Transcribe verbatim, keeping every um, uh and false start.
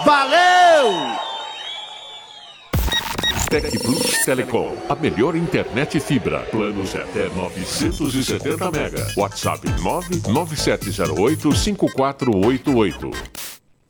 Valeu! Tec Plus Telecom, a melhor internet fibra. Planos até novecentos e setenta mega. WhatsApp nove nove sete zero oito cinco quatro oito oito.